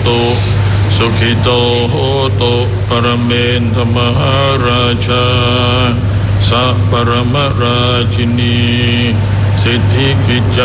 ตุสุขิโตโหตุปรเมนทมหาราชาสัพปรมราชินีสิทธิกิจจ